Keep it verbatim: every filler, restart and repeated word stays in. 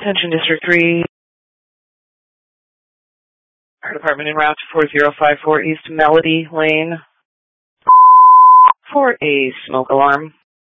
Attention District three. Fire Department en route to four zero five four East Melody Lane for a smoke alarm.